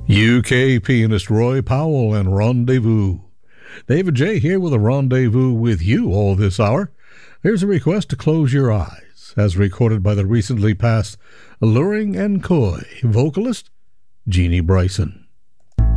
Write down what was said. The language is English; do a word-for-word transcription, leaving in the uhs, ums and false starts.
U K pianist Roy Powell and Rendezvous. David J. here with a rendezvous with you all this hour. Here's a request to close your eyes, as recorded by the recently passed alluring and coy vocalist Jeannie Bryson.